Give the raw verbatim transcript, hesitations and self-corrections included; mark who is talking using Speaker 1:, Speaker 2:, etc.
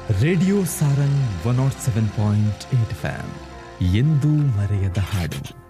Speaker 1: Radio Sarang one not seven point eight fam ಎಂದೂ ಮರೆಯದ ಹಾಡು.